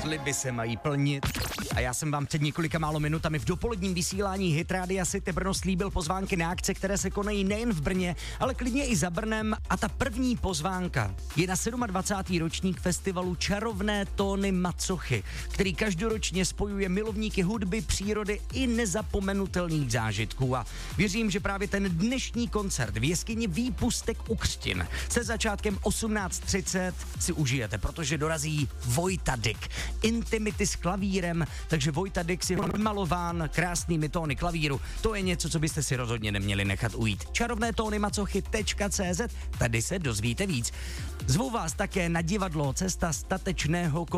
Sliby se mají plnit. A já jsem vám před několika málo minutami v dopoledním vysílání Hit Rádia City Brno slíbil pozvánky na akce, které se konají nejen v Brně, ale klidně i za Brnem. A ta první pozvánka je na 27. ročník festivalu Čarovné tóny Macochy, který každoročně spojuje milovníky hudby, přírody i nezapomenutelných zážitků. A věřím, že právě ten dnešní koncert v jeskyni Výpustek u Křtin se začátkem 18:30 si užijete, protože dorazí Vojta Dyk. Intimity s klavírem, takže Vojta Dyk si vymalován krásnými tóny klavíru. To je něco, co byste si rozhodně neměli nechat ujít. Čarovné tóny macochy.cz, tady se dozvíte víc. Zvu vás také na divadlo Cesta statečného